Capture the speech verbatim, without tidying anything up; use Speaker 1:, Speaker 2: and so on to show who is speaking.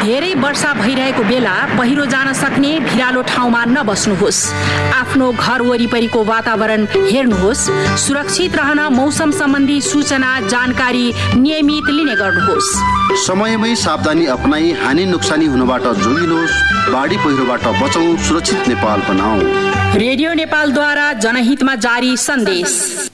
Speaker 1: धेरै वर्षा भइरहेको बेला पहिरो जान सक्ने भिरालो ठाउँमा नबस्नुहोस्। आफ्नो घर वरिपरिको वातावरण हेर्नुहोस्। सुरक्षित रहन मौसम सम्बन्धी सूचना जानकारी नियमित लिने गर्नुहोस्।
Speaker 2: समयमै सावधानी अपनाई हानि नोक्सानी हुनबाट जोगिनुहोस्। बाढी पहिरोबाट बचौं, सुरक्षित नेपाल बनाऊ।
Speaker 1: रेडियो नेपालद्वारा जनहितमा जारी सन्देश।